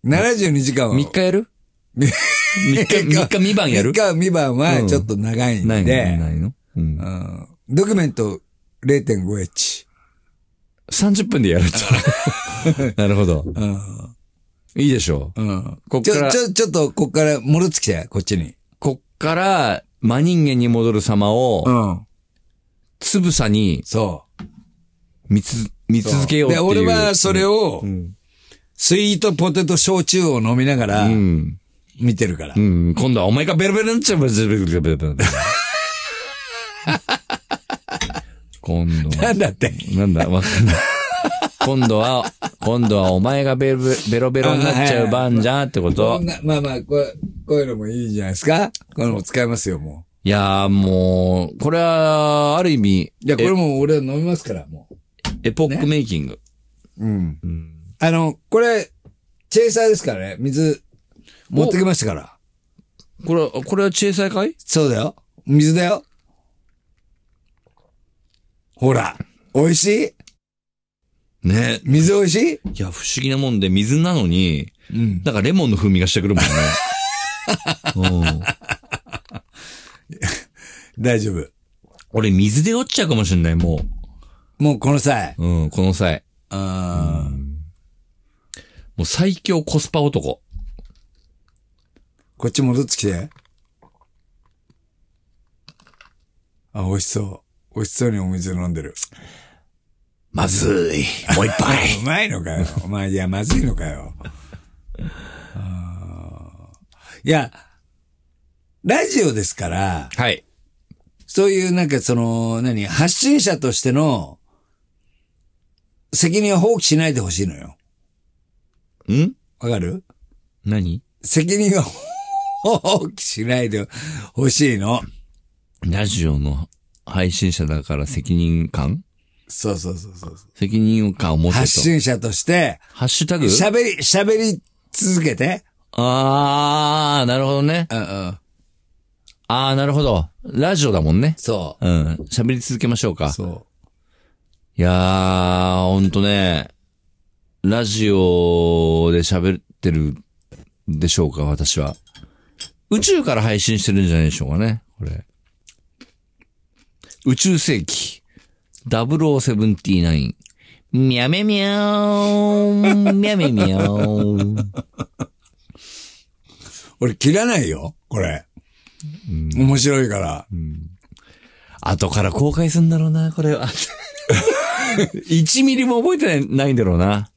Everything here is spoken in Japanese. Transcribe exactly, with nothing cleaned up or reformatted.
ななじゅうにじかんは。 みっかやる ?みっか、みっか未満やる ? みっか未満はちょっと長いんで。 ないのないの、うん、うん。 ドキュメント れいてんごエッチ。 さんじゅっぷんでやると。なるほど。 うん、 いいでしょう。 うん。 こっから。 ちょ、ちょ、ちょっと、こっから戻ってきて、こっちに。 こっから、真人間に戻る様を、 うん。 つぶさに、 そう。 見つ、見続けようっていう。 で、俺はそれを、うん、スイートポテト焼酎を飲みながら、うん、見てるから。 うん。今度はお前がベロベロになっちゃう。ベロベロベロベロベロ。今度は。 なんだって。 なんだ、わかんない。今度は、今度はお前がベロベロベロになっちゃう番じゃんってこと。 まあまあ、こう、こういうのもいいじゃないですか。これも使えますよ、もう。 いやーもう、これは、ある意味。いや、これも俺は飲みますから、もう。 エポックメイキング。ね、 うん。うん。あの、これ、チェイサーですからね。水、持ってきましたから。 これは、これはチェイサーかい？ そうだよ。水だよ。ほら、美味しい？ ね。 水美味しい？ いや、不思議なもんで、水なのに、うん。なんかレモンの風味がしてくるもんね。うん。 大丈夫。 俺、水で落ちちゃうかもしれない、もう。もうこの際。 うん、この際。 ああ、うん。 もう最強コスパ男。 こっち戻ってきて。あ、美味しそう。美味しそうにお水飲んでる。 まずい。もう一杯。 うまいのかよ。お前、いや、まずいのかよ。あ、いや、ラジオですから。 はい。 そういうなんかその、何、発信者としての責任を放棄しないでほしいのよ。 ん？ わかる？ 何？ 責任を放棄しないでほしいの。 ラジオの配信者だから責任感？ そうそうそうそう。 責任感を持つと。 発信者として、 ハッシュタグ？ 喋り、喋り続けて。 あー、なるほどね。 うんうん。 あー、なるほど。ラジオだもんね。 そう。 うん。喋り続けましょうか。 そう。 いやー、ほんとね、ラジオで喋ってるでしょうか、私は。宇宙から配信してるんじゃないでしょうかね、これ。宇宙世紀。ダブルオーセブンティーナイン。みゃめみゃーん。みゃめみゃーん。 俺切らないよ、これ。うん、面白いから。うん、 後から後悔するんだろうな、これは。いちミリも覚えてないんだろうな。